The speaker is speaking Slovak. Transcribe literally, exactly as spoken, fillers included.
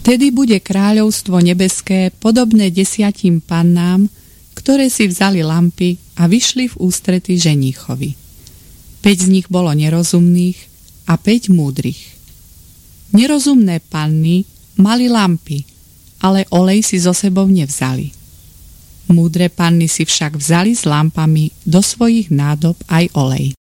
Vtedy bude kráľovstvo nebeské podobné desiatim pannám, ktoré si vzali lampy a vyšli v ústrety ženíchovi. Päť z nich bolo nerozumných a päť múdrych. Nerozumné panny mali lampy, ale olej si so sebou nevzali. Múdre panny si však vzali s lampami do svojich nádob aj olej.